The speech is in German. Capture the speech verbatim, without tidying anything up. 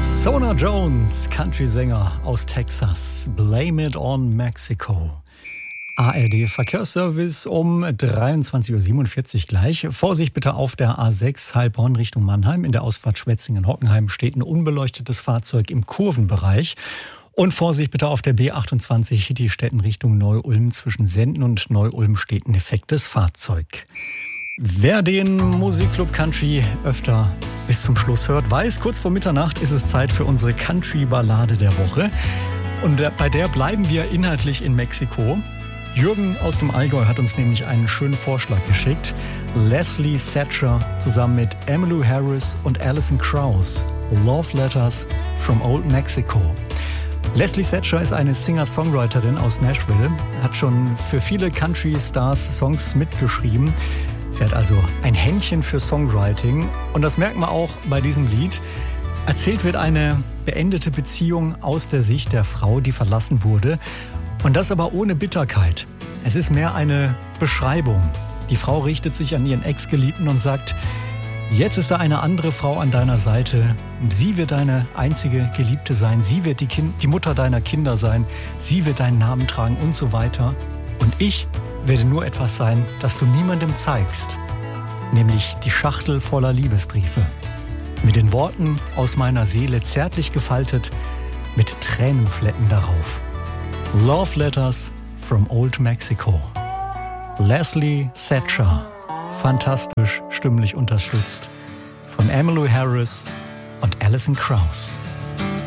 Sona Jones, Country-Sänger aus Texas. Blame it on Mexico. A R D-Verkehrsservice um dreiundzwanzig Uhr siebenundvierzig gleich. Vorsicht bitte auf der A sechs Heilbronn Richtung Mannheim. In der Ausfahrt Schwetzingen-Hockenheim steht ein unbeleuchtetes Fahrzeug im Kurvenbereich. Und Vorsicht bitte auf der B achtundzwanzig Hittistetten Richtung Neu-Ulm. Zwischen Senden und Neu-Ulm steht ein defektes Fahrzeug. Wer den Musikclub Country öfter bis zum Schluss hört, weiß, kurz vor Mitternacht ist es Zeit für unsere Country-Ballade der Woche. Und bei der bleiben wir inhaltlich in Mexiko. Jürgen aus dem Allgäu hat uns nämlich einen schönen Vorschlag geschickt. Leslie Thatcher zusammen mit Emmylou Harris und Alison Krauss. Love Letters from Old Mexico. Leslie Thatcher ist eine Singer-Songwriterin aus Nashville, hat schon für viele Country-Stars Songs mitgeschrieben. Sie hat also ein Händchen für Songwriting und das merkt man auch bei diesem Lied. Erzählt wird eine beendete Beziehung aus der Sicht der Frau, die verlassen wurde. Und das aber ohne Bitterkeit. Es ist mehr eine Beschreibung. Die Frau richtet sich an ihren Ex-Geliebten und sagt, jetzt ist da eine andere Frau an deiner Seite. Sie wird deine einzige Geliebte sein. Sie wird die, kind, die Mutter deiner Kinder sein. Sie wird deinen Namen tragen und so weiter. Und ich werde nur etwas sein, das du niemandem zeigst. Nämlich die Schachtel voller Liebesbriefe. Mit den Worten aus meiner Seele zärtlich gefaltet, mit Tränenflecken darauf. Love Letters from Old Mexico. Leslie Thatcher. Fantastisch stimmlich unterstützt. Von Emmylou Harris und Alison Krauss.